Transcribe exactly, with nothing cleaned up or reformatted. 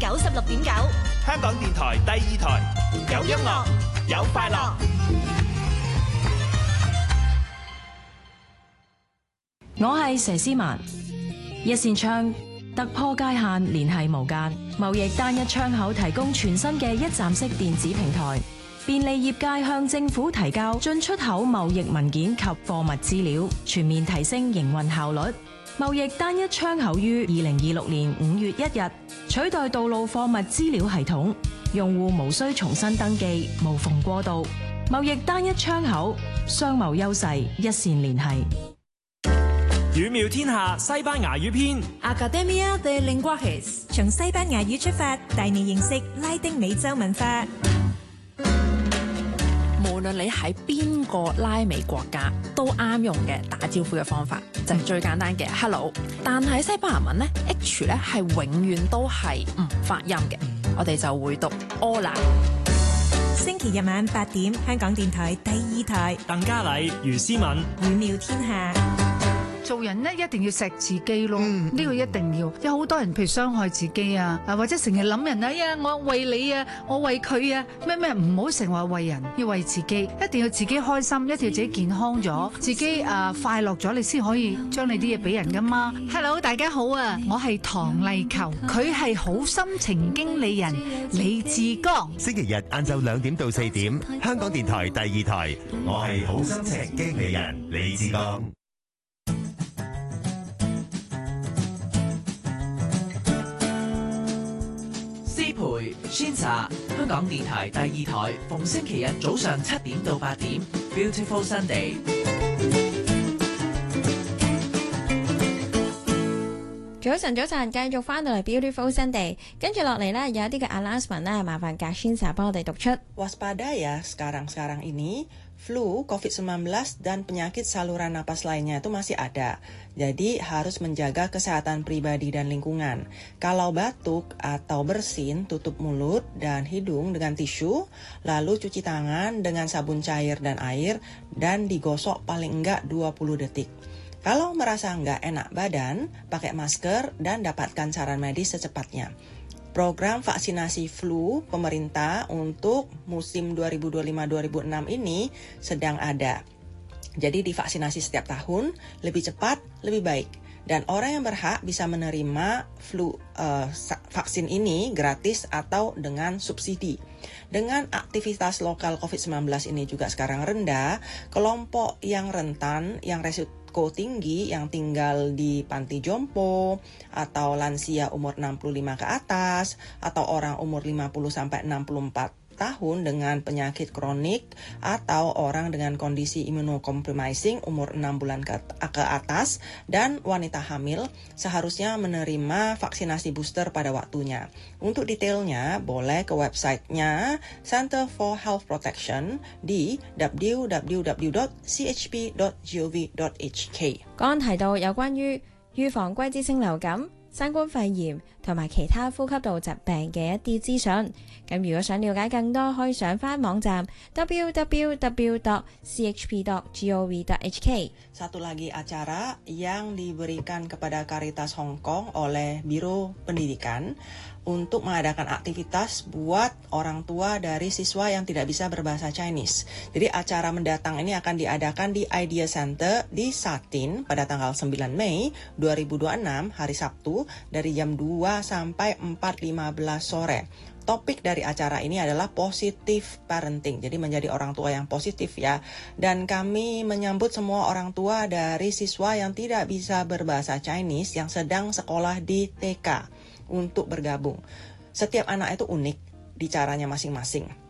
九十六點九， 香港電台第二台，有音樂，有快樂。 我係佘詩曼，一線窗突破界限，聯繫無間，貿易單一窗口提供全新嘅一站式電子平台，便利業界向政府提交進出口貿易文件及貨物資料，全面提升營運效率。貿易單一窗口於二零二六年五月一日取代道路貨物資料系統，用戶無需重新登記，無縫過渡。貿易單一窗口，商貿優勢一線聯繫。 語妙天下西班牙語篇 Academia de Lenguajes 從西班牙語出發，帶你認識拉丁美洲文化。 無論你喺邊個拉美國家都啱用嘅打招呼嘅方法，就係、是、最簡單嘅 hello。但係西班牙文咧 H 咧係永遠都係唔發音嘅，我哋就會讀 hola。 星期日晚八點，香港電台第二台， 鄧嘉麗、余思敏， 語妙天下。 做人咧一定要錫自己咯，呢、嗯、個一定要。有好多人譬如傷害自己啊，或者成日諗人，哎呀，我為你啊，我為佢啊，咩咩，唔好成日為人，要為自己，一定要自己開心，一定要自己健康咗，自己啊、呃、快樂咗，你先可以將你啲嘢俾人噶嘛。Hello， 大家好啊，我係唐麗球，佢係好心情經理人李志剛。 星期日晏晝兩點到四點，香港電台第二台，我係好心情經理人李志剛。 陪 Shinsa 香港電台第二台，逢星期日早上七點到八點 Beautiful Sunday。 早晨早晨，繼續翻到嚟 Beautiful Sunday， 跟住落嚟呢，有一啲嘅 announcement 咧，麻煩架 Shinsa 幫我哋讀出。 Waspada ya, sekarang-sekarang ini flu, covid sembilan belas, dan penyakit saluran napas lainnya itu masih ada. Jadi harus menjaga kesehatan pribadi dan lingkungan. Kalau batuk atau bersin, tutup mulut dan hidung dengan tisu, lalu cuci tangan dengan sabun cair dan air, dan digosok paling enggak dua puluh detik. Kalau merasa enggak enak badan, pakai masker dan dapatkan saran medis secepatnya. Program vaksinasi flu pemerintah untuk musim dua ribu dua puluh lima dua ribu enam ini sedang ada. Jadi divaksinasi setiap tahun, lebih cepat, lebih baik. Dan orang yang berhak bisa menerima flu uh, vaksin ini gratis atau dengan subsidi. Dengan aktivitas lokal covid sembilan belas ini juga sekarang rendah, kelompok yang rentan, yang resiko tinggi, yang tinggal di panti jompo, atau lansia umur enam puluh lima ke atas, atau orang umur lima puluh sampai enam puluh empat tahun dengan penyakit kronik, atau orang dengan kondisi immunocompromising umur enam bulan ke, ke atas, dan wanita hamil seharusnya menerima vaksinasi booster pada waktunya. Untuk detailnya boleh ke websitenya Center for Health Protection di w w w dot c h p dot gov dot h k。 剛提到有關於預防季節性流感、新冠肺炎同埋其他呼吸道疾病嘅一啲資訊，咁如果想了解更多，可以上返網站 w w w dot c h p dot gov dot h k。 Satu lagi acara yang diberikan kepada Caritas Hong Kong oleh Biro Pendidikan untuk mengadakan aktivitas buat orang tua dari siswa yang tidak bisa berbahasa Chinese. Jadi acara mendatang ini akan diadakan di Idea Center di Satin pada tanggal sembilan Mei dua ribu dua puluh enam, hari Sabtu, dari jam dua sampai empat lima belas sore. Topik dari acara ini adalah positive parenting, jadi menjadi orang tua yang positif ya. Dan kami menyambut semua orang tua dari siswa yang tidak bisa berbahasa Chinese yang sedang sekolah di T K untuk bergabung. Setiap anak itu unik di caranya masing-masing.